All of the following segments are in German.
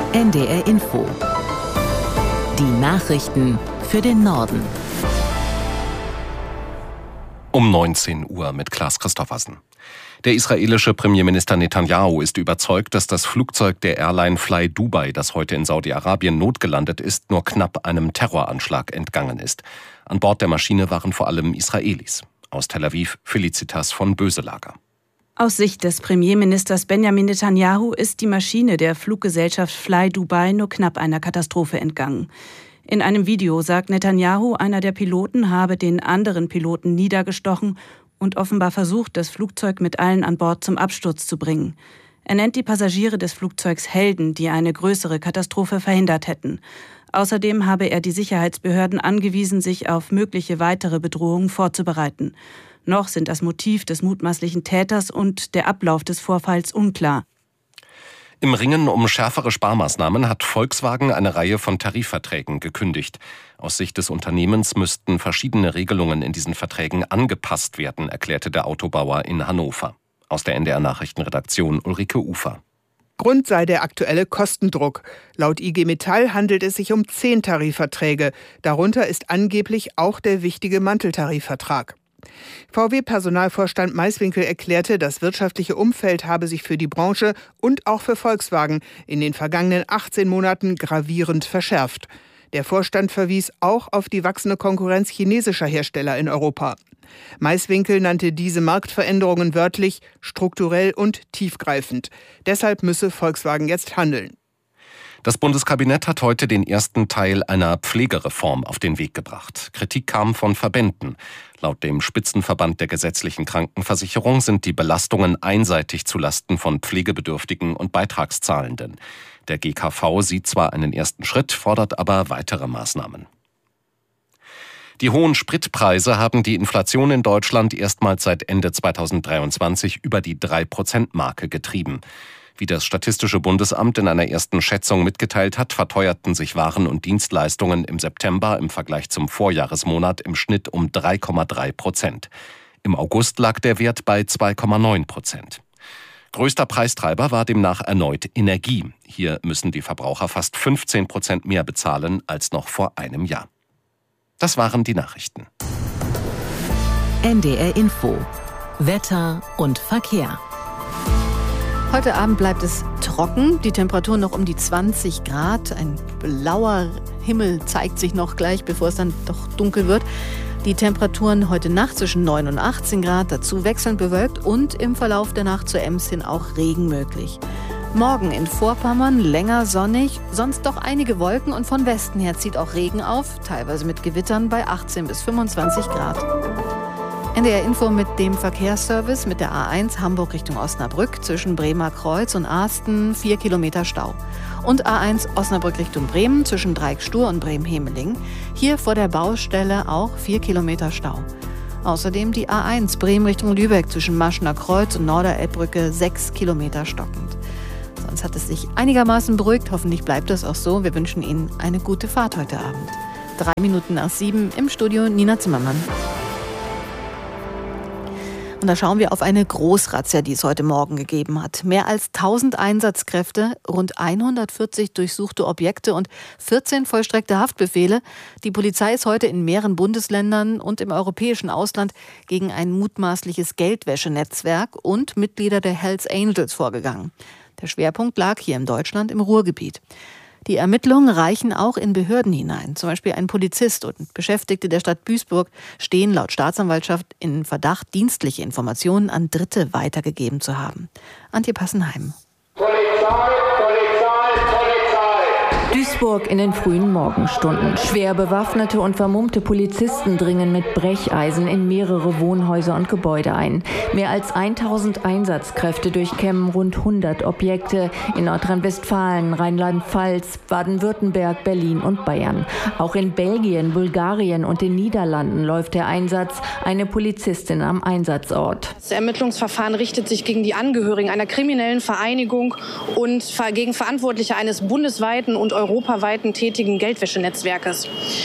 NDR Info. Die Nachrichten für den Norden. Um 19 Uhr mit Klaas Christoffersen. Der israelische Premierminister Netanyahu ist überzeugt, dass das Flugzeug der Airline Fly Dubai, das heute in Saudi-Arabien notgelandet ist, nur knapp einem Terroranschlag entgangen ist. An Bord der Maschine waren vor allem Israelis. Aus Tel Aviv Felicitas von Böselager. Aus Sicht des Premierministers Benjamin Netanyahu ist die Maschine der Fluggesellschaft Fly Dubai nur knapp einer Katastrophe entgangen. In einem Video sagt Netanyahu, einer der Piloten habe den anderen Piloten niedergestochen und offenbar versucht, das Flugzeug mit allen an Bord zum Absturz zu bringen. Er nennt die Passagiere des Flugzeugs Helden, die eine größere Katastrophe verhindert hätten. Außerdem habe er die Sicherheitsbehörden angewiesen, sich auf mögliche weitere Bedrohungen vorzubereiten. Noch sind das Motiv des mutmaßlichen Täters und der Ablauf des Vorfalls unklar. Im Ringen um schärfere Sparmaßnahmen hat Volkswagen eine Reihe von Tarifverträgen gekündigt. Aus Sicht des Unternehmens müssten verschiedene Regelungen in diesen Verträgen angepasst werden, erklärte der Autobauer in Hannover. Aus der NDR Nachrichtenredaktion Ulrike Ufer. Grund sei der aktuelle Kostendruck. Laut IG Metall handelt es sich um 10 Tarifverträge. Darunter ist angeblich auch der wichtige Manteltarifvertrag. VW-Personalvorstand Maiswinkel erklärte, das wirtschaftliche Umfeld habe sich für die Branche und auch für Volkswagen in den vergangenen 18 Monaten gravierend verschärft. Der Vorstand verwies auch auf die wachsende Konkurrenz chinesischer Hersteller in Europa. Maiswinkel nannte diese Marktveränderungen wörtlich strukturell und tiefgreifend. Deshalb müsse Volkswagen jetzt handeln. Das Bundeskabinett hat heute den ersten Teil einer Pflegereform auf den Weg gebracht. Kritik kam von Verbänden. Laut dem Spitzenverband der gesetzlichen Krankenversicherung sind die Belastungen einseitig zulasten von Pflegebedürftigen und Beitragszahlenden. Der GKV sieht zwar einen ersten Schritt, fordert aber weitere Maßnahmen. Die hohen Spritpreise haben die Inflation in Deutschland erstmals seit Ende 2023 über die 3%-Marke getrieben. Wie das Statistische Bundesamt in einer ersten Schätzung mitgeteilt hat, verteuerten sich Waren und Dienstleistungen im September im Vergleich zum Vorjahresmonat im Schnitt um 3,3%. Im August lag der Wert bei 2,9%. Größter Preistreiber war demnach erneut Energie. Hier müssen die Verbraucher fast 15% mehr bezahlen als noch vor einem Jahr. Das waren die Nachrichten. NDR Info. Wetter und Verkehr. Heute Abend bleibt es trocken, die Temperatur noch um die 20 Grad. Ein blauer Himmel zeigt sich noch gleich, bevor es dann doch dunkel wird. Die Temperaturen heute Nacht zwischen 9 und 18 Grad, dazu wechselnd bewölkt und im Verlauf der Nacht zur Ems hin auch Regen möglich. Morgen in Vorpommern länger sonnig, sonst doch einige Wolken und von Westen her zieht auch Regen auf, teilweise mit Gewittern bei 18 bis 25 Grad. NDR Info mit dem Verkehrsservice mit der A1 Hamburg Richtung Osnabrück zwischen Bremer Kreuz und Asten 4 Kilometer Stau. Und A1 Osnabrück Richtung Bremen zwischen Dreieckstur und Bremen-Hemeling. Hier vor der Baustelle auch 4 Kilometer Stau. Außerdem die A1 Bremen Richtung Lübeck zwischen Maschener Kreuz und Norderelbbrücke 6 Kilometer stockend. Sonst hat es sich einigermaßen beruhigt. Hoffentlich bleibt es auch so. Wir wünschen Ihnen eine gute Fahrt heute Abend. 3 Minuten nach 7 im Studio Nina Zimmermann. Und da schauen wir auf eine Großrazzia, die es heute Morgen gegeben hat. Mehr als 1000 Einsatzkräfte, rund 140 durchsuchte Objekte und 14 vollstreckte Haftbefehle. Die Polizei ist heute in mehreren Bundesländern und im europäischen Ausland gegen ein mutmaßliches Geldwäschenetzwerk und Mitglieder der Hells Angels vorgegangen. Der Schwerpunkt lag hier in Deutschland im Ruhrgebiet. Die Ermittlungen reichen auch in Behörden hinein. Zum Beispiel ein Polizist und Beschäftigte der Stadt Duisburg stehen laut Staatsanwaltschaft in Verdacht, dienstliche Informationen an Dritte weitergegeben zu haben. Antje Passenheim. Duisburg in den frühen Morgenstunden. Schwer bewaffnete und vermummte Polizisten dringen mit Brecheisen in mehrere Wohnhäuser und Gebäude ein. Mehr als 1000 Einsatzkräfte durchkämmen rund 100 Objekte in Nordrhein-Westfalen, Rheinland-Pfalz, Baden-Württemberg, Berlin und Bayern. Auch in Belgien, Bulgarien und den Niederlanden läuft der Einsatz. Eine Polizistin am Einsatzort. Das Ermittlungsverfahren richtet sich gegen die Angehörigen einer kriminellen Vereinigung und gegen Verantwortliche eines bundesweiten und europaweiten tätigen Geldwäschenetzwerkes.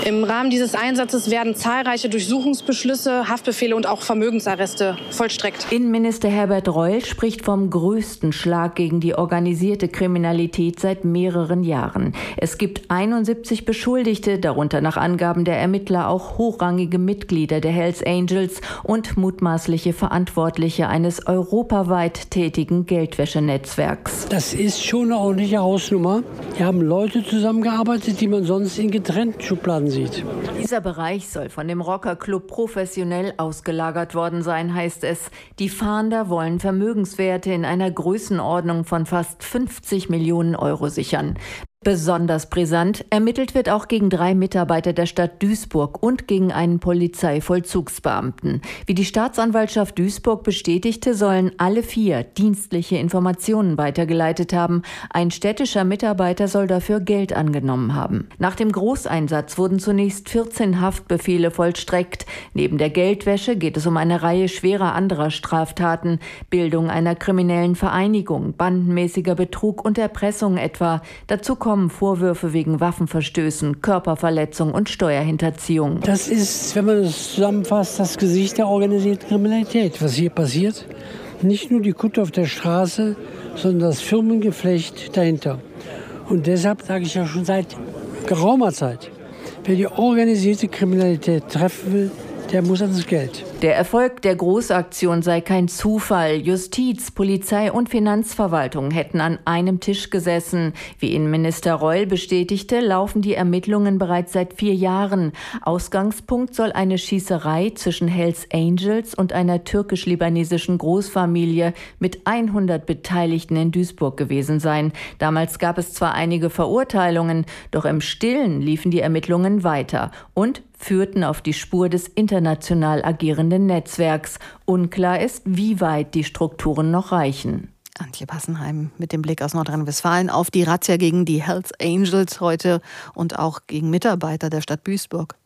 Im Rahmen dieses Einsatzes werden zahlreiche Durchsuchungsbeschlüsse, Haftbefehle und auch Vermögensarreste vollstreckt. Innenminister Herbert Reul spricht vom größten Schlag gegen die organisierte Kriminalität seit mehreren Jahren. Es gibt 71 Beschuldigte, darunter nach Angaben der Ermittler auch hochrangige Mitglieder der Hells Angels und mutmaßliche Verantwortliche eines europaweit tätigen Geldwäschenetzwerks. Das ist schon eine ordentliche Hausnummer. Hier haben Leute zusammengearbeitet, die man sonst in getrennten Schubladen sieht. Dieser Bereich soll von dem Rockerclub professionell ausgelagert worden sein, heißt es. Die Fahnder wollen Vermögenswerte in einer Größenordnung von fast 50 Millionen Euro sichern. Besonders brisant, ermittelt wird auch gegen 3 Mitarbeiter der Stadt Duisburg und gegen einen Polizeivollzugsbeamten. Wie die Staatsanwaltschaft Duisburg bestätigte, sollen alle 4 dienstliche Informationen weitergeleitet haben. Ein städtischer Mitarbeiter soll dafür Geld angenommen haben. Nach dem Großeinsatz wurden zunächst 14 Haftbefehle vollstreckt. Neben der Geldwäsche geht es um eine Reihe schwerer anderer Straftaten. Bildung einer kriminellen Vereinigung, bandenmäßiger Betrug und Erpressung etwa. Dazu kommen Vorwürfe wegen Waffenverstößen, Körperverletzung und Steuerhinterziehung. Das ist, wenn man es zusammenfasst, das Gesicht der organisierten Kriminalität, was hier passiert. Nicht nur die Kutte auf der Straße, sondern das Firmengeflecht dahinter. Und deshalb sage ich ja schon seit geraumer Zeit, wer die organisierte Kriminalität treffen will, der muss ans Geld. Der Erfolg der Großaktion sei kein Zufall. Justiz, Polizei und Finanzverwaltung hätten an einem Tisch gesessen. Wie Innenminister Reul bestätigte, laufen die Ermittlungen bereits seit 4 Jahren. Ausgangspunkt soll eine Schießerei zwischen Hells Angels und einer türkisch-libanesischen Großfamilie mit 100 Beteiligten in Duisburg gewesen sein. Damals gab es zwar einige Verurteilungen, doch im Stillen liefen die Ermittlungen weiter und führten auf die Spur des international agierenden Netzwerks. Unklar ist, wie weit die Strukturen noch reichen. Antje Passenheim mit dem Blick aus Nordrhein-Westfalen auf die Razzia gegen die Hells Angels heute und auch gegen Mitarbeiter der Stadt Duisburg.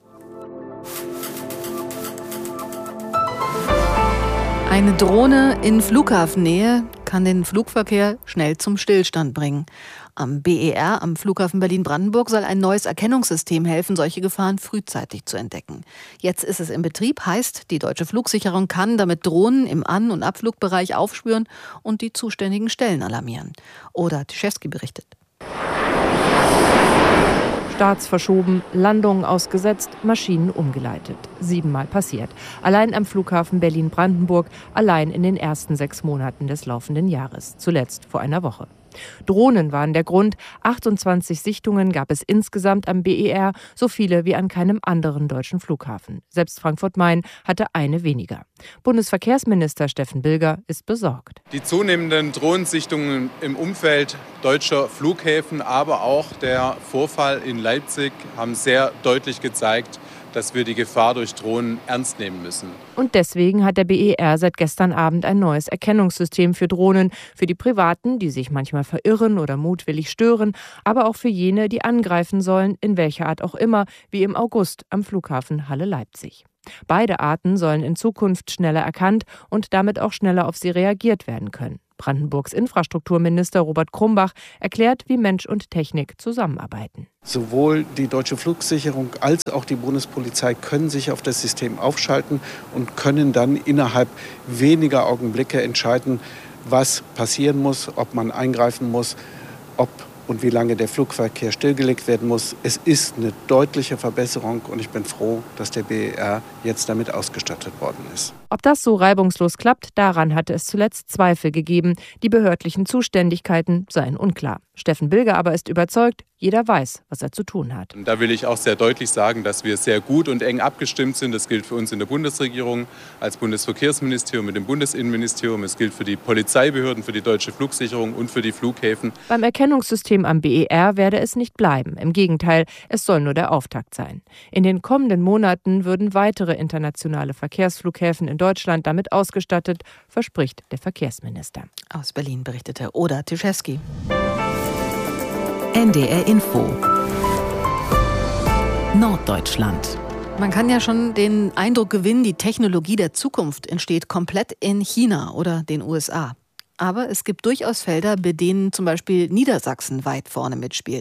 Eine Drohne in Flughafennähe kann den Flugverkehr schnell zum Stillstand bringen. Am BER, am Flughafen Berlin-Brandenburg, soll ein neues Erkennungssystem helfen, solche Gefahren frühzeitig zu entdecken. Jetzt ist es in Betrieb, heißt, die deutsche Flugsicherung kann damit Drohnen im An- und Abflugbereich aufspüren und die zuständigen Stellen alarmieren. Oda Tischewski berichtet. Starts verschoben, Landungen ausgesetzt, Maschinen umgeleitet. 7-mal passiert. Allein am Flughafen Berlin-Brandenburg, allein in den ersten 6 Monaten des laufenden Jahres. Zuletzt vor einer Woche. Drohnen waren der Grund. 28 Sichtungen gab es insgesamt am BER, so viele wie an keinem anderen deutschen Flughafen. Selbst Frankfurt-Main hatte eine weniger. Bundesverkehrsminister Steffen Bilger ist besorgt. Die zunehmenden Drohnensichtungen im Umfeld deutscher Flughäfen, aber auch der Vorfall in Leipzig haben sehr deutlich gezeigt, dass wir die Gefahr durch Drohnen ernst nehmen müssen. Und deswegen hat der BER seit gestern Abend ein neues Erkennungssystem für Drohnen. Für die Privaten, die sich manchmal verirren oder mutwillig stören, aber auch für jene, die angreifen sollen, in welcher Art auch immer, wie im August am Flughafen Halle-Leipzig. Beide Arten sollen in Zukunft schneller erkannt und damit auch schneller auf sie reagiert werden können. Brandenburgs Infrastrukturminister Robert Krumbach erklärt, wie Mensch und Technik zusammenarbeiten. Sowohl die deutsche Flugsicherung als auch die Bundespolizei können sich auf das System aufschalten und können dann innerhalb weniger Augenblicke entscheiden, was passieren muss, ob man eingreifen muss, ob und wie lange der Flugverkehr stillgelegt werden muss. Es ist eine deutliche Verbesserung und ich bin froh, dass der BER jetzt damit ausgestattet worden ist. Ob das so reibungslos klappt, daran hatte es zuletzt Zweifel gegeben. Die behördlichen Zuständigkeiten seien unklar. Steffen Bilger aber ist überzeugt, jeder weiß, was er zu tun hat. Da will ich auch sehr deutlich sagen, dass wir sehr gut und eng abgestimmt sind. Das gilt für uns in der Bundesregierung als Bundesverkehrsministerium mit dem Bundesinnenministerium. Es gilt für die Polizeibehörden, für die deutsche Flugsicherung und für die Flughäfen. Beim Erkennungssystem am BER werde es nicht bleiben. Im Gegenteil, es soll nur der Auftakt sein. In den kommenden Monaten würden weitere internationale Verkehrsflughäfen in Deutschland damit ausgestattet, verspricht der Verkehrsminister. Aus Berlin berichtete Oda Tischewski. NDR Info Norddeutschland. Man kann ja schon den Eindruck gewinnen, die Technologie der Zukunft entsteht komplett in China oder den USA. Aber es gibt durchaus Felder, bei denen zum Beispiel Niedersachsen weit vorne mitspielt.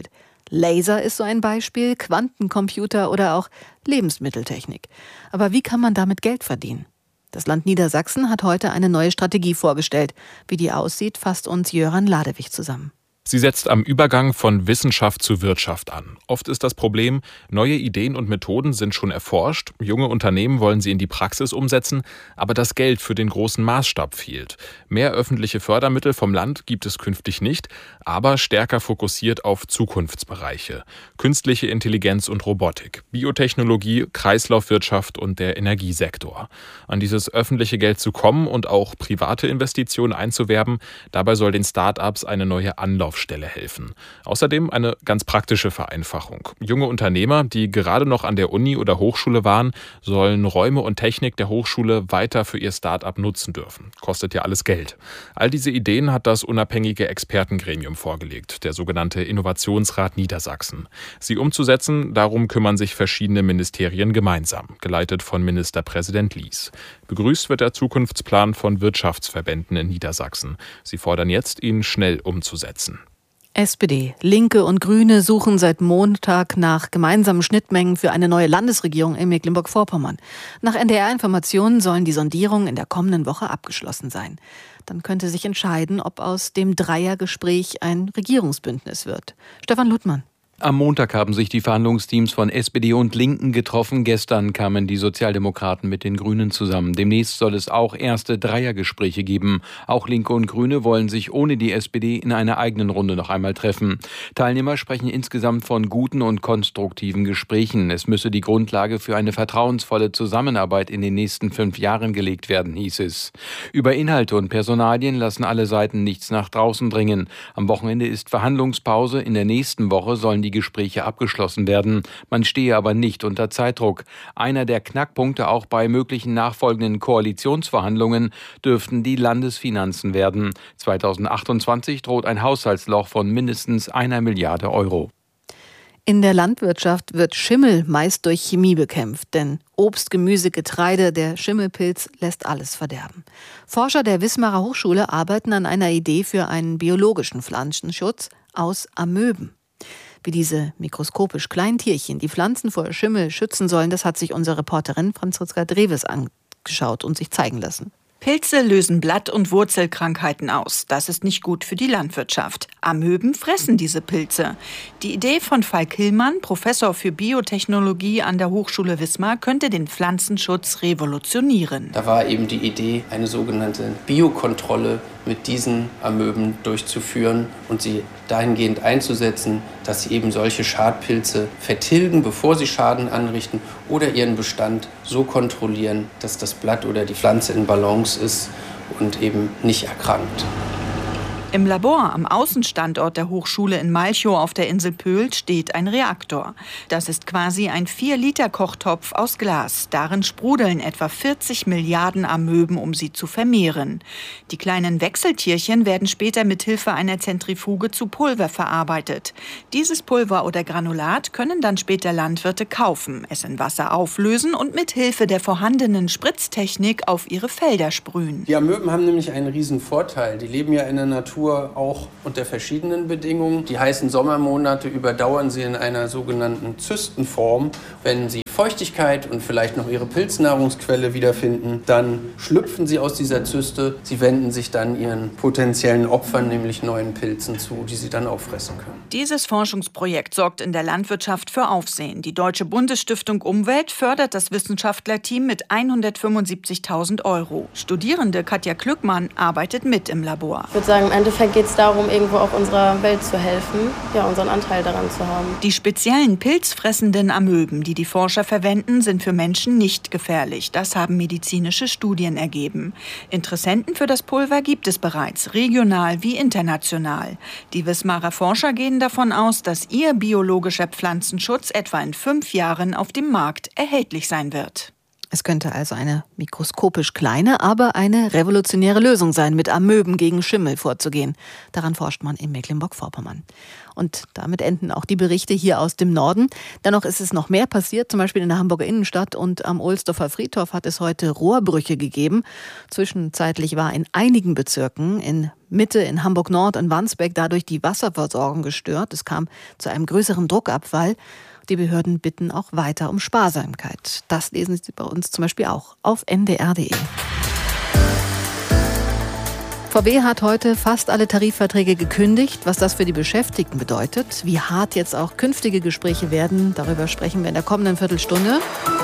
Laser ist so ein Beispiel, Quantencomputer oder auch Lebensmitteltechnik. Aber wie kann man damit Geld verdienen? Das Land Niedersachsen hat heute eine neue Strategie vorgestellt. Wie die aussieht, fasst uns Jöran Ladewig zusammen. Sie setzt am Übergang von Wissenschaft zu Wirtschaft an. Oft ist das Problem, neue Ideen und Methoden sind schon erforscht, junge Unternehmen wollen sie in die Praxis umsetzen, aber das Geld für den großen Maßstab fehlt. Mehr öffentliche Fördermittel vom Land gibt es künftig nicht, aber stärker fokussiert auf Zukunftsbereiche. Künstliche Intelligenz und Robotik, Biotechnologie, Kreislaufwirtschaft und der Energiesektor. An dieses öffentliche Geld zu kommen und auch private Investitionen einzuwerben, dabei soll den Start-ups eine neue Anlaufstelle helfen. Außerdem eine ganz praktische Vereinfachung. Junge Unternehmer, die gerade noch an der Uni oder Hochschule waren, sollen Räume und Technik der Hochschule weiter für ihr Start-up nutzen dürfen. Kostet ja alles Geld. All diese Ideen hat das unabhängige Expertengremium vorgelegt, der sogenannte Innovationsrat Niedersachsen. Sie umzusetzen, darum kümmern sich verschiedene Ministerien gemeinsam, geleitet von Ministerpräsident Lies. Begrüßt wird der Zukunftsplan von Wirtschaftsverbänden in Niedersachsen. Sie fordern jetzt, ihn schnell umzusetzen. SPD, Linke und Grüne suchen seit Montag nach gemeinsamen Schnittmengen für eine neue Landesregierung in Mecklenburg-Vorpommern. Nach NDR-Informationen sollen die Sondierungen in der kommenden Woche abgeschlossen sein. Dann könnte sich entscheiden, ob aus dem Dreiergespräch ein Regierungsbündnis wird. Stefan Luttmann. Am Montag haben sich die Verhandlungsteams von SPD und Linken getroffen. Gestern kamen die Sozialdemokraten mit den Grünen zusammen. Demnächst soll es auch erste Dreiergespräche geben. Auch Linke und Grüne wollen sich ohne die SPD in einer eigenen Runde noch einmal treffen. Teilnehmer sprechen insgesamt von guten und konstruktiven Gesprächen. Es müsse die Grundlage für eine vertrauensvolle Zusammenarbeit in den nächsten 5 Jahren gelegt werden, hieß es. Über Inhalte und Personalien lassen alle Seiten nichts nach draußen dringen. Am Wochenende ist Verhandlungspause. In der nächsten Woche sollen die Gespräche abgeschlossen werden. Man stehe aber nicht unter Zeitdruck. Einer der Knackpunkte auch bei möglichen nachfolgenden Koalitionsverhandlungen dürften die Landesfinanzen werden. 2028 droht ein Haushaltsloch von mindestens 1 Milliarde Euro. In der Landwirtschaft wird Schimmel meist durch Chemie bekämpft, denn Obst, Gemüse, Getreide, der Schimmelpilz lässt alles verderben. Forscher der Wismarer Hochschule arbeiten an einer Idee für einen biologischen Pflanzenschutz aus Amöben. Wie diese mikroskopisch kleinen Tierchen die Pflanzen vor Schimmel schützen sollen, das hat sich unsere Reporterin Franziska Dreves angeschaut und sich zeigen lassen. Pilze lösen Blatt- und Wurzelkrankheiten aus. Das ist nicht gut für die Landwirtschaft. Amöben fressen diese Pilze. Die Idee von Falk Hillmann, Professor für Biotechnologie an der Hochschule Wismar, könnte den Pflanzenschutz revolutionieren. Da war eben die Idee, eine sogenannte Biokontrolle mit diesen Amöben durchzuführen und sie dahingehend einzusetzen, dass sie eben solche Schadpilze vertilgen, bevor sie Schaden anrichten, oder ihren Bestand so kontrollieren, dass das Blatt oder die Pflanze in Balance ist und eben nicht erkrankt. Im Labor am Außenstandort der Hochschule in Malchow auf der Insel Pöhl steht ein Reaktor. Das ist quasi ein 4-Liter-Kochtopf aus Glas. Darin sprudeln etwa 40 Milliarden Amöben, um sie zu vermehren. Die kleinen Wechseltierchen werden später mit Hilfe einer Zentrifuge zu Pulver verarbeitet. Dieses Pulver oder Granulat können dann später Landwirte kaufen, es in Wasser auflösen und mit Hilfe der vorhandenen Spritztechnik auf ihre Felder sprühen. Die Amöben haben nämlich einen riesen Vorteil. Die leben ja in der Natur auch unter verschiedenen Bedingungen. Die heißen Sommermonate überdauern sie in einer sogenannten Zystenform. Wenn sie Feuchtigkeit und vielleicht noch ihre Pilznahrungsquelle wiederfinden, dann schlüpfen sie aus dieser Zyste. Sie wenden sich dann ihren potenziellen Opfern, nämlich neuen Pilzen, zu, die sie dann auffressen können. Dieses Forschungsprojekt sorgt in der Landwirtschaft für Aufsehen. Die Deutsche Bundesstiftung Umwelt fördert das Wissenschaftlerteam mit 175.000 €. Studierende Katja Klückmann arbeitet mit im Labor. Ich würde sagen, im Endeffekt geht es darum, irgendwo auch unserer Welt zu helfen, ja, unseren Anteil daran zu haben. Die speziellen pilzfressenden Amöben, die die Forscher verwenden, sind für Menschen nicht gefährlich. Das haben medizinische Studien ergeben. Interessenten für das Pulver gibt es bereits, regional wie international. Die Wismarer Forscher gehen davon aus, dass ihr biologischer Pflanzenschutz etwa in 5 Jahren auf dem Markt erhältlich sein wird. Es könnte also eine mikroskopisch kleine, aber eine revolutionäre Lösung sein, mit Amöben gegen Schimmel vorzugehen. Daran forscht man in Mecklenburg-Vorpommern. Und damit enden auch die Berichte hier aus dem Norden. Dennoch ist es noch mehr passiert, zum Beispiel in der Hamburger Innenstadt und am Ohlsdorfer Friedhof hat es heute Rohrbrüche gegeben. Zwischenzeitlich war in einigen Bezirken, in Mitte, in Hamburg-Nord und Wandsbek, dadurch die Wasserversorgung gestört. Es kam zu einem größeren Druckabfall. Die Behörden bitten auch weiter um Sparsamkeit. Das lesen Sie bei uns zum Beispiel auch auf ndr.de. VW hat heute fast alle Tarifverträge gekündigt. Was das für die Beschäftigten bedeutet, wie hart jetzt auch künftige Gespräche werden, darüber sprechen wir in der kommenden Viertelstunde.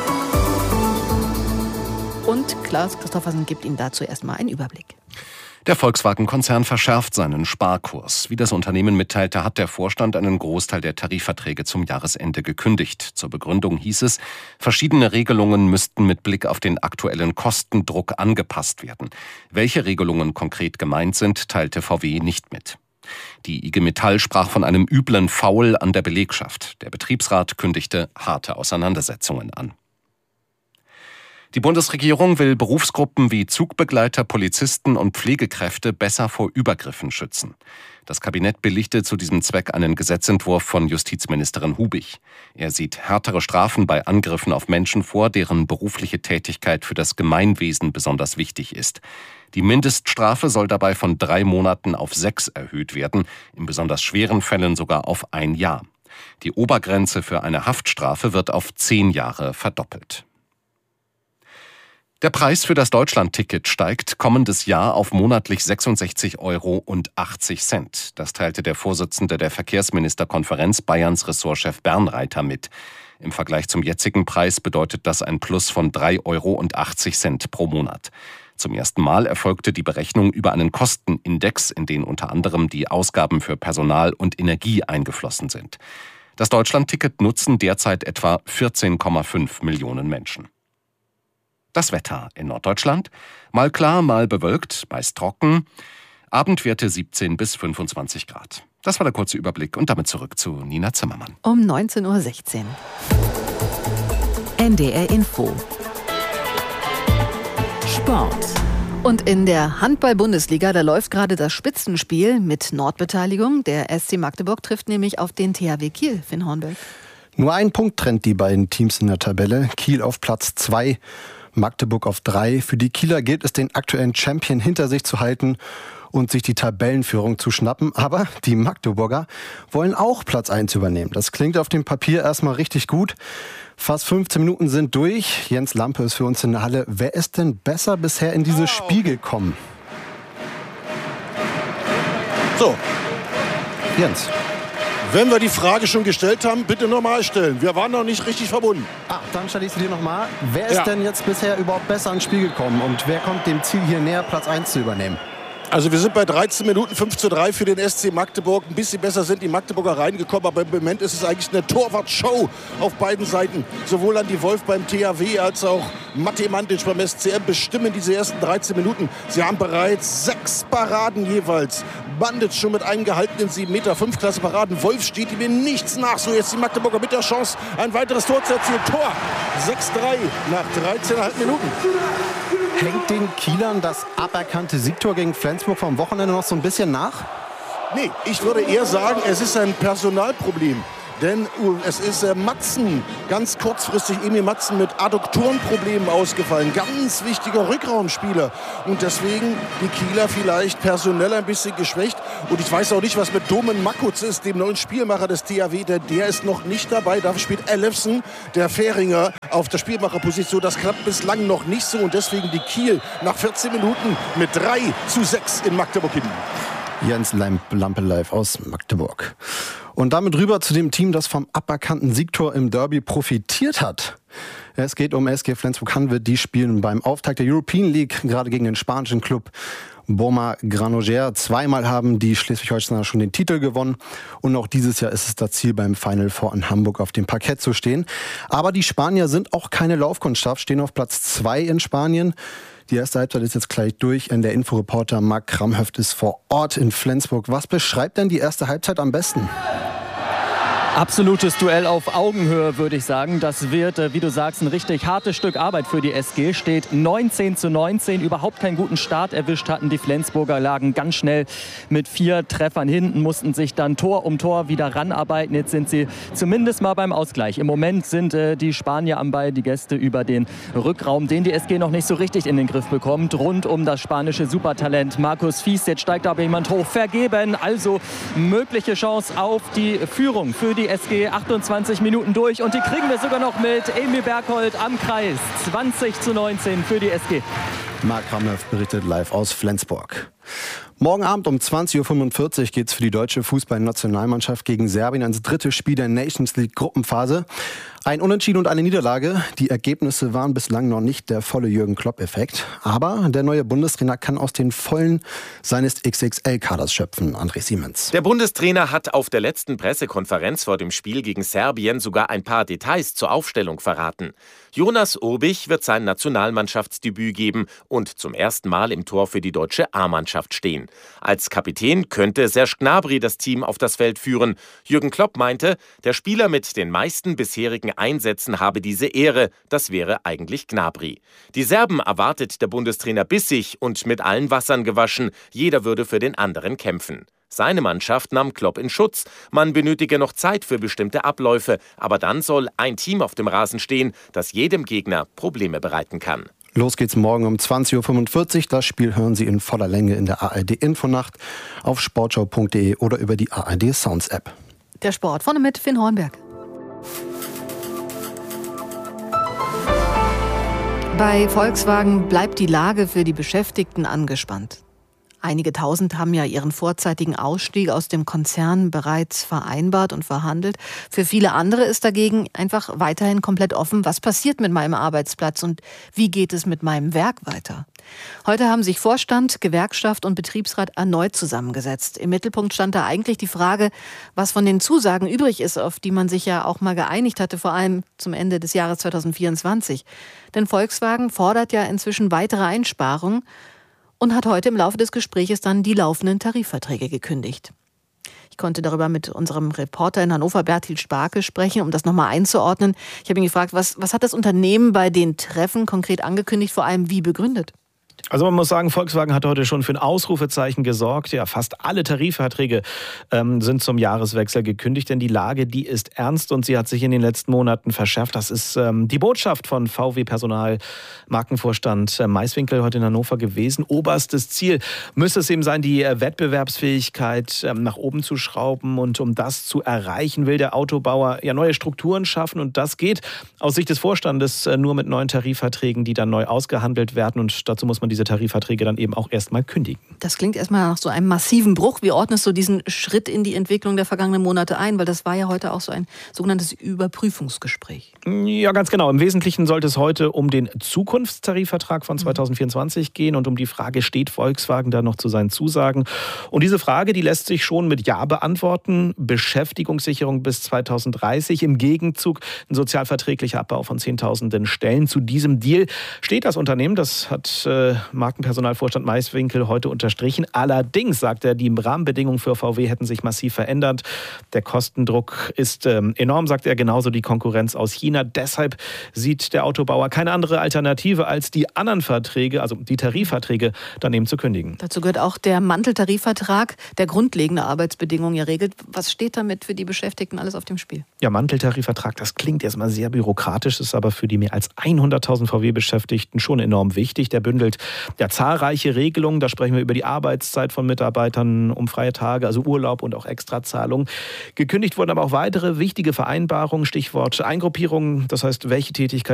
Und Klaus Christoffersen gibt Ihnen dazu erstmal einen Überblick. Der Volkswagen-Konzern verschärft seinen Sparkurs. Wie das Unternehmen mitteilte, hat der Vorstand einen Großteil der Tarifverträge zum Jahresende gekündigt. Zur Begründung hieß es, verschiedene Regelungen müssten mit Blick auf den aktuellen Kostendruck angepasst werden. Welche Regelungen konkret gemeint sind, teilte VW nicht mit. Die IG Metall sprach von einem üblen Foul an der Belegschaft. Der Betriebsrat kündigte harte Auseinandersetzungen an. Die Bundesregierung will Berufsgruppen wie Zugbegleiter, Polizisten und Pflegekräfte besser vor Übergriffen schützen. Das Kabinett billigte zu diesem Zweck einen Gesetzentwurf von Justizministerin Hubig. Er sieht härtere Strafen bei Angriffen auf Menschen vor, deren berufliche Tätigkeit für das Gemeinwesen besonders wichtig ist. Die Mindeststrafe soll dabei von 3 Monaten auf 6 erhöht werden, in besonders schweren Fällen sogar auf 1 Jahr. Die Obergrenze für eine Haftstrafe wird auf 10 Jahre verdoppelt. Der Preis für das Deutschland-Ticket steigt kommendes Jahr auf monatlich 66,80 €. Das teilte der Vorsitzende der Verkehrsministerkonferenz Bayerns Ressortchef Bernreiter mit. Im Vergleich zum jetzigen Preis bedeutet das ein Plus von 3,80 € pro Monat. Zum ersten Mal erfolgte die Berechnung über einen Kostenindex, in den unter anderem die Ausgaben für Personal und Energie eingeflossen sind. Das Deutschland-Ticket nutzen derzeit etwa 14,5 Millionen Menschen. Das Wetter in Norddeutschland. Mal klar, mal bewölkt, meist trocken. Abendwerte 17 bis 25 Grad. Das war der kurze Überblick und damit zurück zu Nina Zimmermann. Um 19:16 Uhr. NDR Info. Sport. Und in der Handball-Bundesliga, da läuft gerade das Spitzenspiel mit Nordbeteiligung. Der SC Magdeburg trifft nämlich auf den THW Kiel, Finn Hornberg. Nur ein Punkt trennt die beiden Teams in der Tabelle. Kiel auf Platz 2. Magdeburg auf 3. Für die Kieler gilt es, den aktuellen Champion hinter sich zu halten und sich die Tabellenführung zu schnappen. Aber die Magdeburger wollen auch Platz 1 übernehmen. Das klingt auf dem Papier erstmal richtig gut. Fast 15 Minuten sind durch. Jens Lampe ist für uns in der Halle. Wer ist denn besser bisher in dieses Spiel gekommen? So. Jens. Wenn wir die Frage schon gestellt haben, bitte nochmal stellen. Wir waren noch nicht richtig verbunden. Dann stelle ich sie dir nochmal. Wer ist denn jetzt bisher überhaupt besser ins Spiel gekommen? Und wer kommt dem Ziel hier näher, Platz 1 zu übernehmen? Also wir sind bei 13 Minuten 5:3 für den SC Magdeburg. Ein bisschen besser sind die Magdeburger reingekommen, aber im Moment ist es eigentlich eine Torwartshow auf beiden Seiten. Sowohl Andi Wolf beim THW als auch Mate Mantic beim SCM bestimmen diese ersten 13 Minuten. Sie haben bereits 6 Paraden jeweils. Mantic schon mit einem gehaltenen 7,5 Klasse Paraden. Wolf steht ihm in nichts nach. So jetzt die Magdeburger mit der Chance, ein weiteres Tor zu erzielen. Tor 6:3 nach 13,5 Minuten. Hängt den Kielern das aberkannte Siegtor gegen Flensburg vom Wochenende noch so ein bisschen nach? Nee, ich würde eher sagen, es ist ein Personalproblem. Denn es ist Matzen, ganz kurzfristig Emil Matzen mit Adduktorenproblemen ausgefallen. Ganz wichtiger Rückraumspieler. Und deswegen die Kieler vielleicht personell ein bisschen geschwächt. Und ich weiß auch nicht, was mit Domen Makutz ist, dem neuen Spielmacher des THW. Der ist noch nicht dabei. Dafür spielt Ellefsen, der Fähringer, auf der Spielmacherposition. Das klappt bislang noch nicht so. Und deswegen die Kiel nach 14 Minuten mit 3:6 in Magdeburg hin. Jens Lampe live aus Magdeburg. Und damit rüber zu dem Team, das vom aberkannten Siegtor im Derby profitiert hat. Es geht um SG Flensburg-Handewitt. Die spielen beim Auftakt der European League gerade gegen den spanischen Club Boma Granollers. 2-mal haben die Schleswig-Holsteiner schon den Titel gewonnen. Und auch dieses Jahr ist es das Ziel, beim Final Four in Hamburg auf dem Parkett zu stehen. Aber die Spanier sind auch keine Laufkundschaft, stehen auf Platz 2 in Spanien. Die erste Halbzeit ist jetzt gleich durch. Der Inforeporter Marc Kramhöft ist vor Ort in Flensburg. Was beschreibt denn die erste Halbzeit am besten? Absolutes Duell auf Augenhöhe, würde ich sagen. Das wird, wie du sagst, ein richtig hartes Stück Arbeit für die SG. Steht 19:19, überhaupt keinen guten Start erwischt hatten die Flensburger, lagen ganz schnell mit 4 Treffern hinten, mussten sich dann Tor um Tor wieder ranarbeiten. Jetzt sind sie zumindest mal beim Ausgleich. Im Moment sind die Spanier am Ball, die Gäste über den Rückraum, den die SG noch nicht so richtig in den Griff bekommt. Rund um das spanische Supertalent Markus Fies. Jetzt steigt aber jemand hoch, vergeben. Also mögliche Chance auf die Führung für die SG. 28 Minuten durch und die kriegen wir sogar noch mit Emil Berghold am Kreis. 20:19 für die SG. Marc Ramnev berichtet live aus Flensburg. Morgen Abend um 20:45 Uhr geht es für die deutsche Fußballnationalmannschaft gegen Serbien ins 3. Spiel der Nations League Gruppenphase. Ein Unentschieden und eine Niederlage. Die Ergebnisse waren bislang noch nicht der volle Jürgen-Klopp-Effekt. Aber der neue Bundestrainer kann aus den Vollen seines XXL-Kaders schöpfen. André Siemens. Der Bundestrainer hat auf der letzten Pressekonferenz vor dem Spiel gegen Serbien sogar ein paar Details zur Aufstellung verraten. Jonas Urbich wird sein Nationalmannschaftsdebüt geben und zum ersten Mal im Tor für die deutsche A-Mannschaft stehen. Als Kapitän könnte Serge Gnabry das Team auf das Feld führen. Jürgen Klopp meinte, der Spieler mit den meisten bisherigen Einsätzen habe diese Ehre, das wäre eigentlich Gnabry. Die Serben erwartet der Bundestrainer bissig und mit allen Wassern gewaschen, jeder würde für den anderen kämpfen. Seine Mannschaft nahm Klopp in Schutz. Man benötige noch Zeit für bestimmte Abläufe, aber dann soll ein Team auf dem Rasen stehen, das jedem Gegner Probleme bereiten kann. Los geht's morgen um 20:45 Uhr. Das Spiel hören Sie in voller Länge in der ARD-Infonacht auf sportschau.de oder über die ARD-Sounds-App. Der Sport vorne mit Finn Hornberg. Bei Volkswagen bleibt die Lage für die Beschäftigten angespannt. Einige Tausend haben ja ihren vorzeitigen Ausstieg aus dem Konzern bereits vereinbart und verhandelt. Für viele andere ist dagegen einfach weiterhin komplett offen, was passiert mit meinem Arbeitsplatz und wie geht es mit meinem Werk weiter. Heute haben sich Vorstand, Gewerkschaft und Betriebsrat erneut zusammengesetzt. Im Mittelpunkt stand da eigentlich die Frage, was von den Zusagen übrig ist, auf die man sich ja auch mal geeinigt hatte, vor allem zum Ende des Jahres 2024. Denn Volkswagen fordert ja inzwischen weitere Einsparungen und hat heute im Laufe des Gespräches dann die laufenden Tarifverträge gekündigt. Ich konnte darüber mit unserem Reporter in Hannover, Bertil Sparke, sprechen, um das nochmal einzuordnen. Ich habe ihn gefragt, was hat das Unternehmen bei den Treffen konkret angekündigt, vor allem wie begründet? Also man muss sagen, Volkswagen hat heute schon für ein Ausrufezeichen gesorgt. Ja, fast alle Tarifverträge sind zum Jahreswechsel gekündigt, denn die Lage, die ist ernst und sie hat sich in den letzten Monaten verschärft. Das ist die Botschaft von VW-Personal-Markenvorstand Maiswinkel heute in Hannover gewesen. Oberstes Ziel müsste es eben sein, die Wettbewerbsfähigkeit nach oben zu schrauben. Und um das zu erreichen, will der Autobauer ja neue Strukturen schaffen. Und das geht aus Sicht des Vorstandes nur mit neuen Tarifverträgen, die dann neu ausgehandelt werden. Und dazu muss man diese Tarifverträge dann eben auch erstmal kündigen. Das klingt erstmal nach so einem massiven Bruch. Wie ordnest du diesen Schritt in die Entwicklung der vergangenen Monate ein? Weil das war ja heute auch so ein sogenanntes Überprüfungsgespräch. Ja, ganz genau. Im Wesentlichen sollte es heute um den Zukunftstarifvertrag von 2024 gehen und um die Frage, steht Volkswagen da noch zu seinen Zusagen? Und diese Frage, die lässt sich schon mit Ja beantworten. Beschäftigungssicherung bis 2030. Im Gegenzug ein sozialverträglicher Abbau von Zehntausenden Stellen. Zu diesem Deal steht das Unternehmen. Das hat Markenpersonalvorstand Maiswinkel heute unterstrichen. Allerdings, sagt er, die Rahmenbedingungen für VW hätten sich massiv verändert. Der Kostendruck ist enorm, sagt er, genauso die Konkurrenz aus China. Deshalb sieht der Autobauer keine andere Alternative, als die anderen Verträge, also die Tarifverträge, dann eben zu kündigen. Dazu gehört auch der Manteltarifvertrag, der grundlegende Arbeitsbedingungen ja regelt. Was steht damit für die Beschäftigten alles auf dem Spiel? Ja, Manteltarifvertrag, das klingt erstmal sehr bürokratisch, ist aber für die mehr als 100.000 VW-Beschäftigten schon enorm wichtig. Der bündelt ja zahlreiche Regelungen. Da sprechen wir über die Arbeitszeit von Mitarbeitern, um freie Tage, also Urlaub und auch Extrazahlungen. Gekündigt wurden aber auch weitere wichtige Vereinbarungen, Stichwort Eingruppierung, das heißt, welche Tätigkeit